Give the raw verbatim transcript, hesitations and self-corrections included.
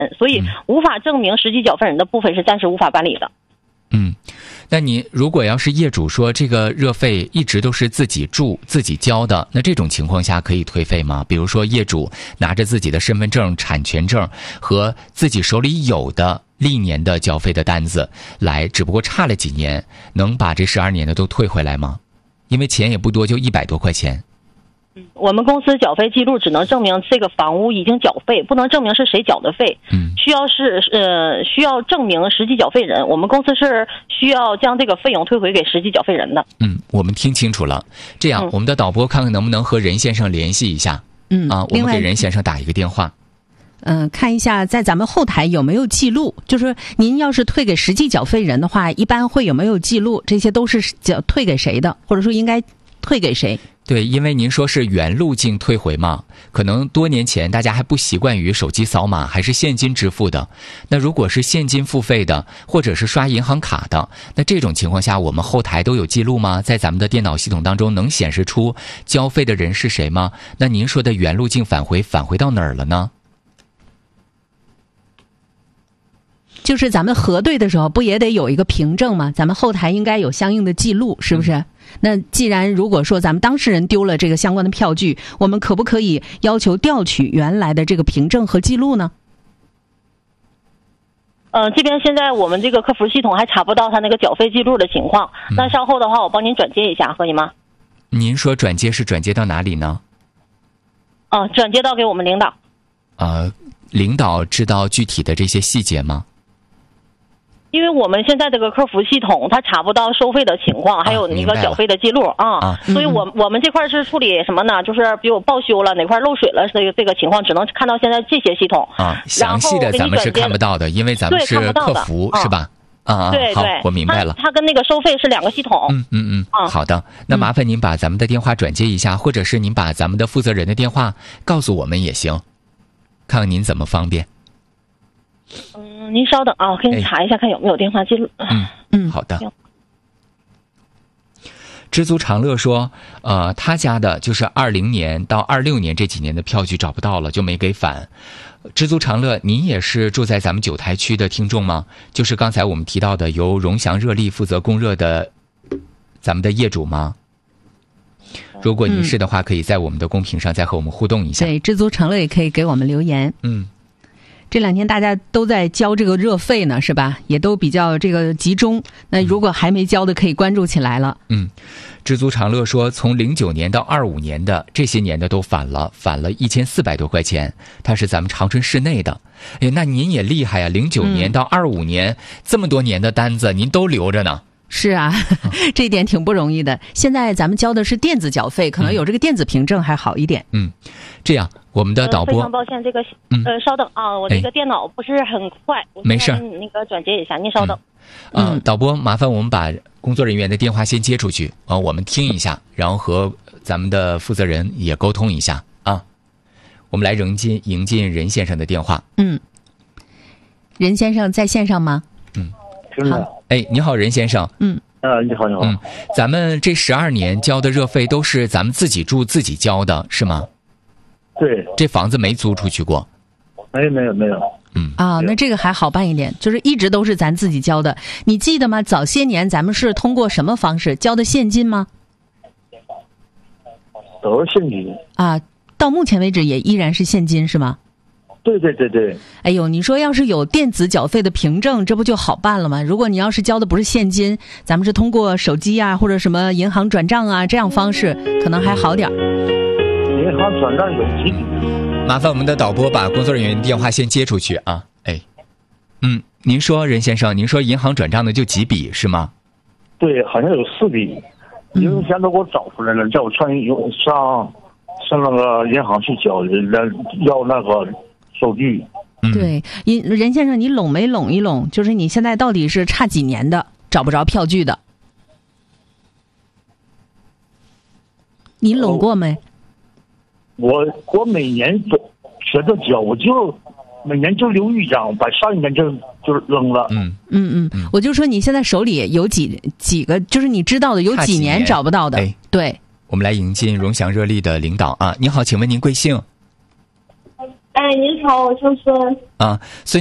所以无法证明实际缴费人的部分是暂时无法办理的。 嗯，那你如果要是业主说这个热费一直都是自己住自己交的，那这种情况下可以退费吗？比如说业主拿着自己的身份证、产权证和自己手里有的历年的缴费的单子来，只不过差了几年，能把这十二年的都退回来吗？因为钱也不多，就一百多块钱。 我们公司缴费记录只能证明这个房屋已经缴费，不能证明是谁缴的费。 嗯， 需要是呃需要证明实际缴费人，我们公司是需要将这个费用退回给实际缴费人的。 嗯，我们听清楚了。这样， 嗯、 我们的导播看看能不能和任先生联系一下。 嗯啊，我们给任先生打一个电话。 嗯、呃，看一下在咱们后台有没有记录，就是您要是退给实际缴费人的话，一般会有没有记录？这些都是缴退给谁的，或者说应该退给谁？ 对，因为您说是原路径退回嘛，可能多年前大家还不习惯于手机扫码，还是现金支付的。那如果是现金付费的，或者是刷银行卡的，那这种情况下，我们后台都有记录吗？在咱们的电脑系统当中能显示出交费的人是谁吗？那您说的原路径返回，返回到哪儿了呢？ 就是咱们核对的时候不也得有一个凭证吗？咱们后台应该有相应的记录，是不是？嗯，那既然如果说咱们当事人丢了这个相关的票据，我们可不可以要求调取原来的这个凭证和记录呢？ 呃，这边现在我们这个客服系统还查不到他那个缴费记录的情况，嗯、那稍后的话我帮您转接一下，可以吗？ 您说转接是转接到哪里呢？ 啊、呃，转接到给我们领导。 呃，领导知道具体的这些细节吗？ 因为我们现在这个客服系统它查不到收费的情况，还有那个缴费的记录啊， 啊所以我我们这块是处理什么呢？就是比如报修了哪块漏水了，这个这个情况只能看到现在这些系统啊，详细的咱们是看不到的，因为咱们是客服是吧？啊， 对对， 好，我明白了。 它跟那个收费是两个系统。 嗯嗯嗯，啊、好的，那麻烦您把咱们的电话转接一下，或者是您把咱们的负责人的电话告诉我们也行，看看您怎么方便。 嗯，您稍等啊，我给你查一下，看有没有电话记录。 嗯嗯，好的。知足常乐说，呃，他家的就是二零年到二六年这几年的票据找不到了，就没给返。知足常乐，您也是住在咱们九台区的听众吗？就是刚才我们提到的由荣祥热力负责供热的咱们的业主吗？如果您是的话，可以在我们的公屏上再和我们互动一下。 对，知足常乐也可以给我们留言。 嗯。 这两天大家都在交这个热费呢，是吧？也都比较这个集中。那如果还没交的，可以关注起来了。 嗯，知足常乐说，从零九年到二五年的这些年的都返了，返了一千四百多块钱。他是咱们长春市内的。哎，那您也厉害呀！零九年到二五年、嗯、这么多年的单子，您都留着呢。 是啊，这一点挺不容易的。现在咱们交的是电子缴费，可能有这个电子凭证还好一点。 嗯，这样我们的导播、 呃、非常抱歉，这个呃，稍等啊，我这个电脑不是很快， 哎、没事， 那个转接一下，您稍等。 嗯，呃、导播，麻烦我们把工作人员的电话先接出去啊、呃，我们听一下，然后和咱们的负责人也沟通一下啊。我们来迎进迎进任先生的电话。 嗯，任先生在线上吗？ 嗯， 好。 哎，你好，任先生。 嗯， 呃，你好，你好。 嗯，咱们这十二年交的热费都是咱们自己住自己交的，是吗？ 对。 这房子没租出去过？ 没有，没有，没有。 嗯。 啊，那这个还好办一点，就是一直都是咱自己交的。你记得吗？早些年咱们是通过什么方式交的现金吗？ 都是现金。 啊，到目前为止也依然是现金是吗？ 对对对对。 哎呦，你说要是有电子缴费的凭证，这不就好办了吗？如果你要是交的不是现金，咱们是通过手机啊或者什么银行转账啊这样方式，可能还好点。 银行转账有几笔？ 麻烦我们的导播把工作人员电话先接出去啊。哎，嗯，您说任先生，您说银行转账的就几笔是吗？ 对，好像有四笔，因为现在给我找出来了，叫我上上上那个银行去交，要那个收据。 对，任先生，你拢没拢一拢？就是你现在到底是差几年的，找不着票据的？你拢过没？ 我我每年都学着交，我就每年就留一张，把上一年就就扔了。 嗯嗯嗯，我就说你现在手里有几几个，就是你知道的有几年找不到的。 哎， 对， 我们来迎进荣祥热力的领导啊，您好，请问您贵姓？ 哎，您好，我姓孙。 啊，孙